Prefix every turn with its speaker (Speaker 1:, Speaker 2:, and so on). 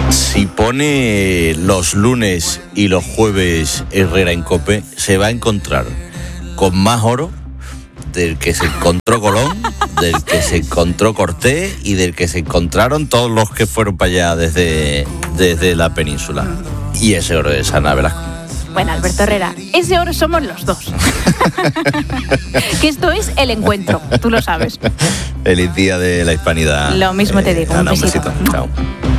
Speaker 1: Si pone los lunes y los jueves Herrera en COPE, se va a encontrar con más oro del que se encontró Colón, del que se encontró Cortés y del que se encontraron todos los que fueron para allá desde la península. Y ese oro de Ana Velasco.
Speaker 2: Bueno, Alberto Herrera, ese oro somos los dos. Que esto es el encuentro, tú lo sabes.
Speaker 1: Feliz día de la Hispanidad.
Speaker 2: Lo mismo te digo,
Speaker 1: Ana,
Speaker 2: un besito.
Speaker 1: Chao.